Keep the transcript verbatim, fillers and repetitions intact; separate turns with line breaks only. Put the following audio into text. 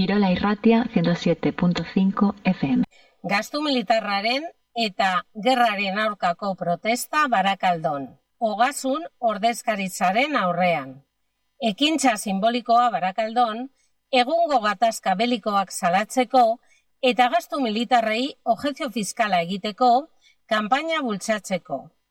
Irola Irratia ciento siete punto cinco F M.
Gastu militarraren eta gerraren aurkako protesta Barakaldon. Ogasun ordezkaritzaren aurrean. Ekintza simbolikoa Barakaldon, egungo gatazka belikoak salatzeko eta gastu militarrei objekzio fiskala egiteko, kanpaina bultzatzeko.